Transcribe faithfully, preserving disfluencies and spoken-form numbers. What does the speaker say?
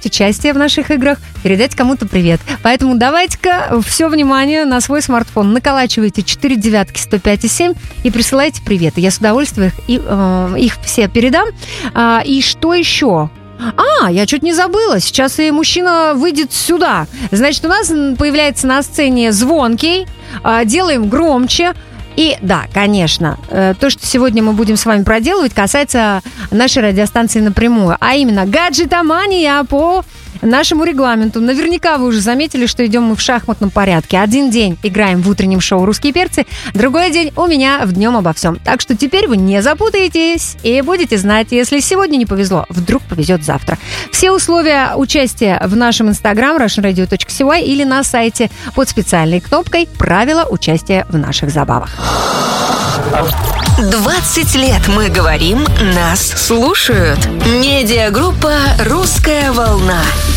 принять участие в наших играх, передать кому-то привет. Поэтому давайте-ка все внимание на свой смартфон. Наколачивайте четыре девятки сто пять и семь и присылайте приветы. Я с удовольствием их, и, э, их все передам. А, и что еще? А, я чуть не забыла. Сейчас и мужчина выйдет сюда. Значит, у нас появляется на сцене Звонкий. А, делаем громче. И да, конечно, то, что сегодня мы будем с вами проделывать, касается нашей радиостанции напрямую. А именно гаджетомания по нашему регламенту. Наверняка вы уже заметили, что идем мы в шахматном порядке. Один день играем в утреннем шоу «Русские перцы», другой день у меня в «Днем обо всем». Так что теперь вы не запутаетесь и будете знать, если сегодня не повезло, вдруг повезет завтра. Все условия участия в нашем инстаграм russian radio dot c y или на сайте под специальной кнопкой «Правила участия в наших забавах». двадцать лет мы говорим, нас слушают. Медиагруппа «Русская волна».